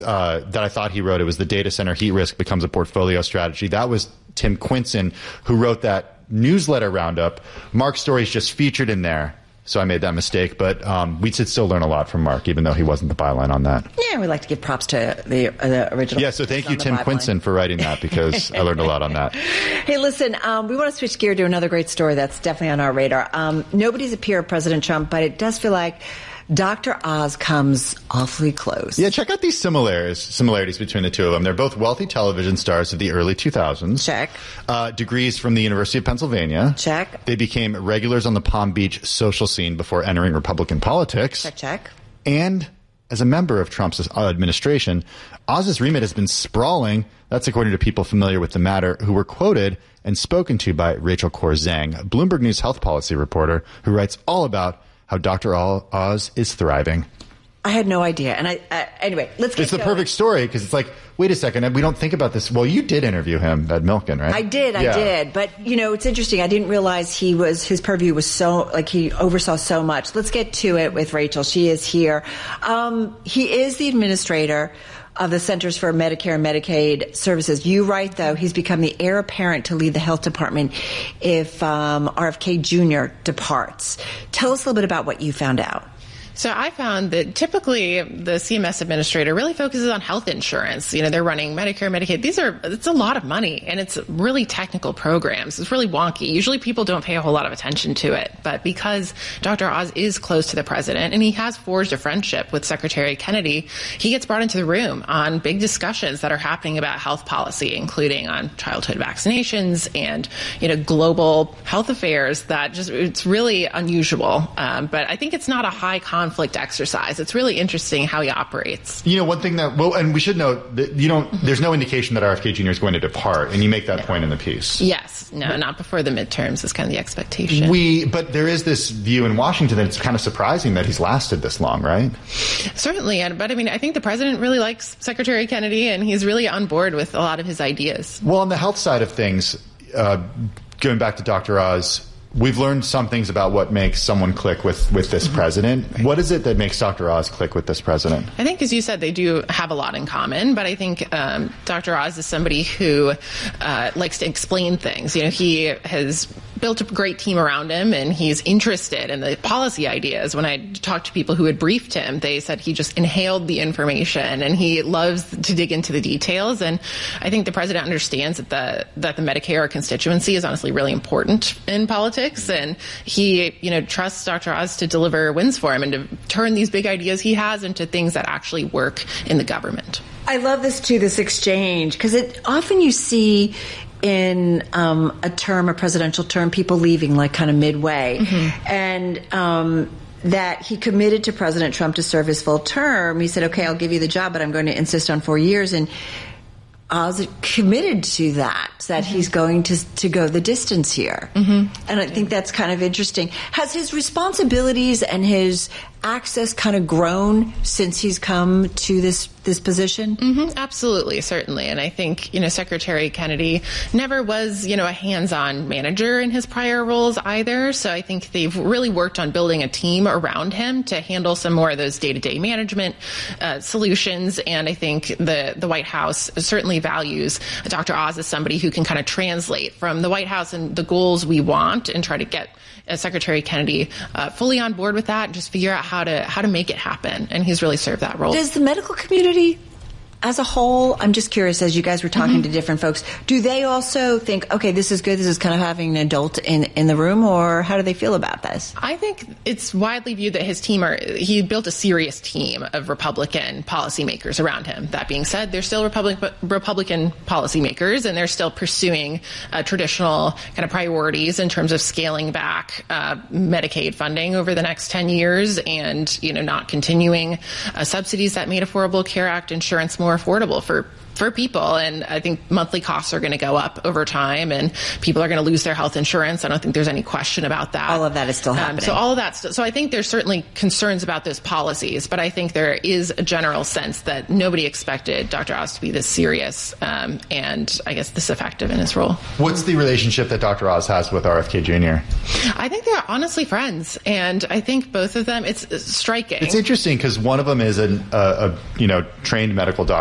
that I thought he wrote. It was The Data Center Heat Risk Becomes a Portfolio Strategy. That was Tim Quinson, who wrote that newsletter roundup. Mark's story is just featured in there. So I made that mistake, but we should still learn a lot from Mark, even though he wasn't the byline on that. Yeah, we like to give props to the original. Yeah, so thank you, Tim Quinson, for writing that, because I learned a lot on that. Hey, listen, we want to switch gear to another great story that's definitely on our radar. Nobody's a peer of President Trump, but it does feel like Dr. Oz comes awfully close. Yeah, check out these similarities between the two of them. They're both wealthy television stars of the early 2000s. Check. Degrees from the University of Pennsylvania. Check. They became regulars on the Palm Beach social scene before entering Republican politics. Check, check. And as a member of Trump's administration, Oz's remit has been sprawling. That's according to people familiar with the matter who were quoted and spoken to by Rachel Corzang, a Bloomberg News health policy reporter who writes all about how Dr. Oz is thriving. I had no idea. And anyway, let's get It's the going. perfect story, because it's like, wait a second, we don't think about this. Well, you did interview him at Milken, right? I did. But, it's interesting. I didn't realize his purview was he oversaw so much. Let's get to it with Rachel. She is here. He is the administrator of the Centers for Medicare and Medicaid Services. You write, though, he's become the heir apparent to lead the health department if RFK Jr. departs. Tell us a little bit about what you found out. So I found that typically the CMS administrator really focuses on health insurance. They're running Medicare, Medicaid. It's a lot of money, and it's really technical programs. It's really wonky. Usually people don't pay a whole lot of attention to it. But because Dr. Oz is close to the president and he has forged a friendship with Secretary Kennedy, he gets brought into the room on big discussions that are happening about health policy, including on childhood vaccinations and, global health affairs. It's really unusual. But I think it's not a high conflict exercise. It's really interesting how he operates. One thing and we should note that there's no indication that RFK Jr. is going to depart, and you make that point in the piece. Yes. No, not before the midterms is kind of the expectation. But there is this view in Washington that it's kind of surprising that he's lasted this long, right? Certainly. But I think the president really likes Secretary Kennedy, and he's really on board with a lot of his ideas. Well, on the health side of things, going back to Dr. Oz, we've learned some things about what makes someone click with this president. Right. What is it that makes Dr. Oz click with this president? I think, as you said, they do have a lot in common, but I think Dr. Oz is somebody who likes to explain things. He has built a great team around him, and he's interested in the policy ideas. When I talked to people who had briefed him, they said he just inhaled the information, and he loves to dig into the details. And I think the president understands that the Medicare constituency is honestly really important in politics. And he, trusts Dr. Oz to deliver wins for him and to turn these big ideas he has into things that actually work in the government. I love this exchange, because often you see in a presidential term, people leaving like kind of midway. Mm-hmm. And that he committed to President Trump to serve his full term. He said, okay, I'll give you the job, but I'm going to insist on 4 years. And Oz committed to that mm-hmm. he's going to go the distance here. Mm-hmm. And I think that's kind of interesting. Has his responsibilities and his access kind of grown since he's come to this position? Mm-hmm. Absolutely, certainly. And I think, Secretary Kennedy never was, a hands-on manager in his prior roles either. So I think they've really worked on building a team around him to handle some more of those day-to-day management solutions. And I think the White House certainly values Dr. Oz as somebody who can kind of translate from the White House and the goals we want and try to get Secretary Kennedy fully on board with that and just figure out how to make it happen. And he's really served that role. Does the medical community as a whole, I'm just curious, as you guys were talking mm-hmm. to different folks, do they also think, okay, this is good, this is kind of having an adult in the room, or how do they feel about this? I think it's widely viewed that his team he built a serious team of Republican policymakers around him. That being said, they're still Republican policymakers, and they're still pursuing traditional kind of priorities in terms of scaling back Medicaid funding over the next 10 years and, not continuing subsidies that made Affordable Care Act insurance more affordable for for people. And I think monthly costs are going to go up over time, and people are going to lose their health insurance. I don't think there's any question about that. All of that is still happening. So all of that. So I think there's certainly concerns about those policies, but I think there is a general sense that nobody expected Dr. Oz to be this serious and I guess this effective in his role. What's the relationship that Dr. Oz has with RFK Jr.? I think they're honestly friends, and I think both of them, it's striking. It's interesting because one of them is a trained medical doctor